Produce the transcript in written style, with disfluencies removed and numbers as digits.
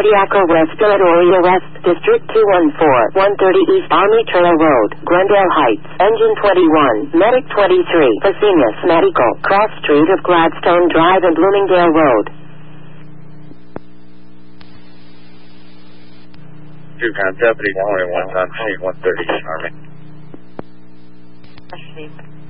Cardiaco West, Philadelphia West, District 214, 130 East Army Trail Road, Glendale Heights, Engine 21, Medic 23, Fresenius Medical, Cross Street of Gladstone Drive and Bloomingdale Road. Deputy 21 on scene, 130 East Army.